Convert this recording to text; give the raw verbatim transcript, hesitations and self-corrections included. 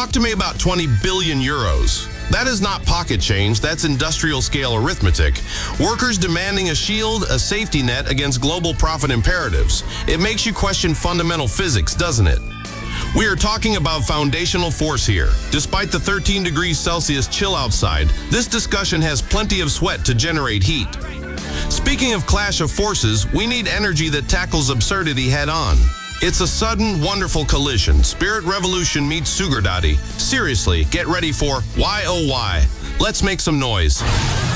Talk to me about twenty billion euros. That is not pocket change, that's industrial scale arithmetic. Workers demanding a shield, a safety net against global profit imperatives. It makes you question fundamental physics, doesn't it? We are talking about foundational force here. Despite the thirteen degrees Celsius chill outside, this discussion has plenty of sweat to generate heat. Speaking of clash of forces, we need energy that tackles absurdity head on. It's a sudden, wonderful collision. Spirit Revolution meets Sugardaddy. Seriously, get ready for Y O Y. Let's make some noise.